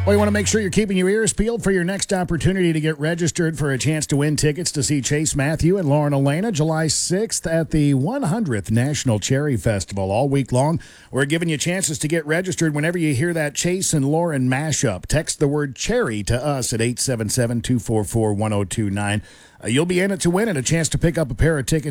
Well, you want to make sure you're keeping your ears peeled for your next opportunity to get registered for a chance to win tickets to see Chase Matthew and Lauren Elena July 6th at the 100th National Cherry Festival. All week long, we're giving you chances to get registered whenever you hear that Chase and Lauren mashup. Text the word cherry to us at 877-244-1029. You'll be in it to win and a chance to pick up a pair of tickets